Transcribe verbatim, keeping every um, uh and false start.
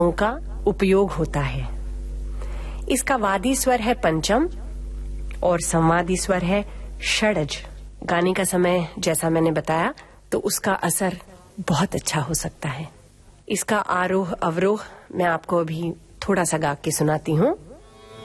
का उपयोग होता है। इसका वादी स्वर है पंचम और संवादी स्वर है षडज। गाने का समय जैसा मैंने बताया तो उसका असर बहुत अच्छा हो सकता है। इसका आरोह अवरोह मैं आपको अभी थोड़ा सा गा के सुनाती हूँ।